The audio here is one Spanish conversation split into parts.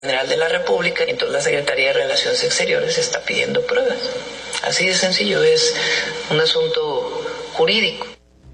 General de la República, y entonces la Secretaría de Relaciones Exteriores está pidiendo pruebas. Así de sencillo, es un asunto jurídico.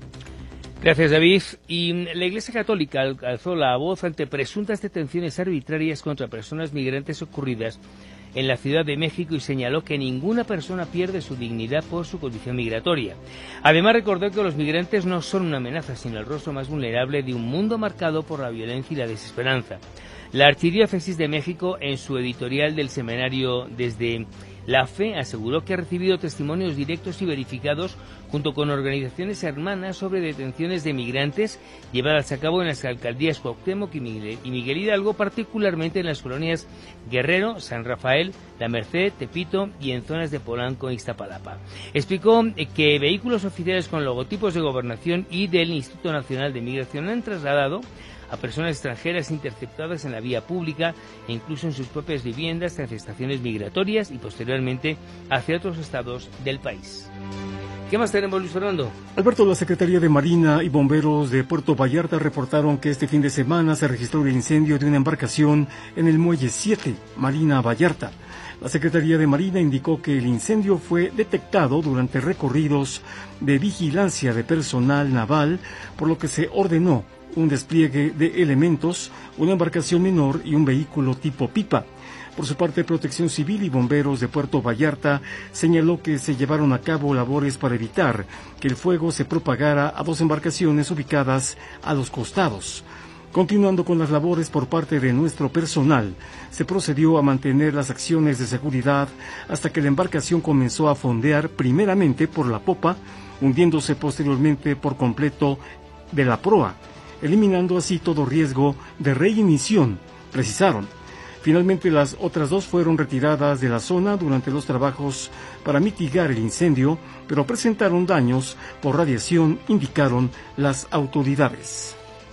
Gracias, David. Y la Iglesia Católica alzó la voz ante presuntas detenciones arbitrarias contra personas migrantes ocurridas en la Ciudad de México y señaló que ninguna persona pierde su dignidad por su condición migratoria. Además, recordó que los migrantes no son una amenaza, sino el rostro más vulnerable de un mundo marcado por la violencia y la desesperanza. La Archidiócesis de México, en su editorial del semanario Desde la Fe, aseguró que ha recibido testimonios directos y verificados junto con organizaciones hermanas sobre detenciones de migrantes llevadas a cabo en las alcaldías Cuauhtémoc y Miguel Hidalgo, particularmente en las colonias Guerrero, San Rafael, La Merced, Tepito y en zonas de Polanco e Iztapalapa. Explicó que vehículos oficiales con logotipos de Gobernación y del Instituto Nacional de Migración han trasladado a personas extranjeras interceptadas en la vía pública e incluso en sus propias viviendas hacia estaciones migratorias y posteriormente hacia otros estados del país. ¿Qué más tenemos, Luis Fernando? Alberto, la Secretaría de Marina y Bomberos de Puerto Vallarta reportaron que este fin de semana se registró el incendio de una embarcación en el Muelle 7, Marina Vallarta. La Secretaría de Marina indicó que el incendio fue detectado durante recorridos de vigilancia de personal naval, por lo que se ordenó un despliegue de elementos, una embarcación menor y un vehículo tipo pipa. Por su parte, Protección Civil y Bomberos de Puerto Vallarta señaló que se llevaron a cabo labores para evitar que el fuego se propagara a dos embarcaciones ubicadas a los costados. Continuando con las labores por parte de nuestro personal, se procedió a mantener las acciones de seguridad hasta que la embarcación comenzó a fondear primeramente por la popa, hundiéndose posteriormente por completo de la proa, eliminando así todo riesgo de reignición, precisaron. Finalmente, las otras dos fueron retiradas de la zona durante los trabajos para mitigar el incendio, pero presentaron daños por radiación, indicaron las autoridades.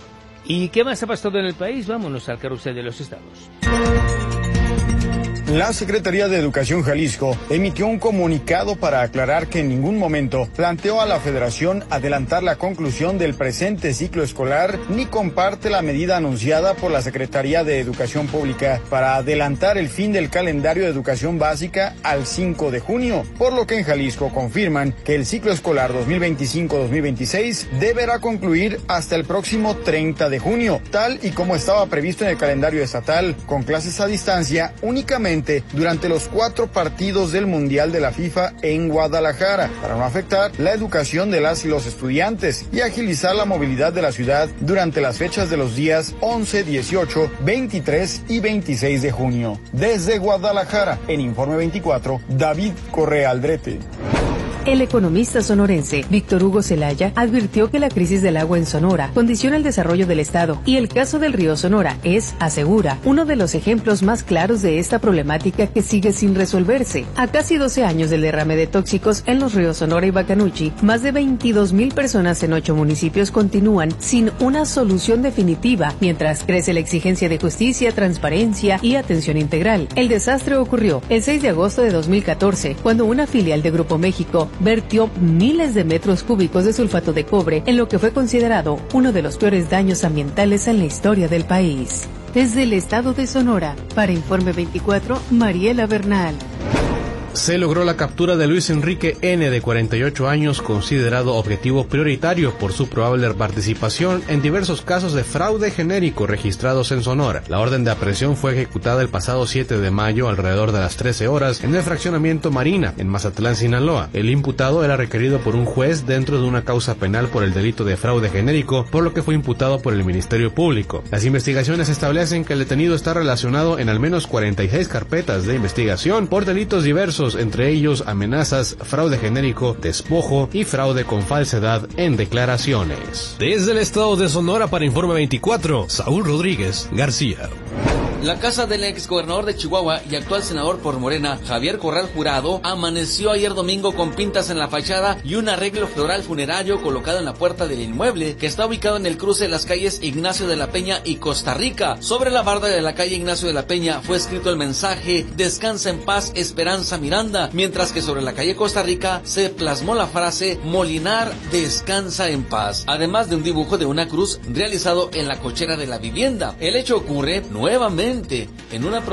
¿Y qué más ha pasado en el país? Vámonos al carrusel de los estados. La Secretaría de Educación Jalisco emitió un comunicado para aclarar que en ningún momento planteó a la Federación adelantar la conclusión del presente ciclo escolar, ni comparte la medida anunciada por la Secretaría de Educación Pública para adelantar el fin del calendario de educación básica al 5 de junio, por lo que en Jalisco confirman que el ciclo escolar 2025-2026 deberá concluir hasta el próximo 30 de junio, tal y como estaba previsto en el calendario estatal, con clases a distancia únicamente durante los 4 partidos del Mundial de la FIFA en Guadalajara, para no afectar la educación de las y los estudiantes y agilizar la movilidad de la ciudad durante las fechas de los días 11, 18, 23 y 26 de junio. Desde Guadalajara, en Informe 24, David Correa Aldrete. El economista sonorense Víctor Hugo Zelaya advirtió que la crisis del agua en Sonora condiciona el desarrollo del estado y el caso del río Sonora es, asegura, uno de los ejemplos más claros de esta problemática que sigue sin resolverse. A casi 12 años del derrame de tóxicos en los ríos Sonora y Bacanuchi, más de 22,000 personas en 8 municipios continúan sin una solución definitiva, mientras crece la exigencia de justicia, transparencia y atención integral. El desastre ocurrió el 6 de agosto de 2014, cuando una filial de Grupo México vertió miles de metros cúbicos de sulfato de cobre en lo que fue considerado uno de los peores daños ambientales en la historia del país. Desde el estado de Sonora, para Informe 24, Mariela Bernal. Se logró la captura de Luis Enrique N., de 48 años, considerado objetivo prioritario por su probable participación en diversos casos de fraude genérico registrados en Sonora. La orden de aprehensión fue ejecutada el pasado 7 de mayo alrededor de las 13 horas en el fraccionamiento Marina, en Mazatlán, Sinaloa. El imputado era requerido por un juez dentro de una causa penal por el delito de fraude genérico, por lo que fue imputado por el Ministerio Público. Las investigaciones establecen que el detenido está relacionado en al menos 46 carpetas de investigación por delitos diversos, entre ellos amenazas, fraude genérico, despojo y fraude con falsedad en declaraciones. Desde el estado de Sonora, para Informe 24, Saúl Rodríguez García. La casa del exgobernador de Chihuahua y actual senador por Morena, Javier Corral Jurado, amaneció ayer domingo con pintas en la fachada y un arreglo floral funerario colocado en la puerta del inmueble, que está ubicado en el cruce de las calles Ignacio de la Peña y Costa Rica. Sobre la barda de la calle Ignacio de la Peña fue escrito el mensaje "Descansa en paz, Esperanza Miranda", mientras que sobre la calle Costa Rica se plasmó la frase "Molinar, descansa en paz", además de un dibujo de una cruz realizado en la cochera de la vivienda. El hecho ocurre nuevamente presidente en una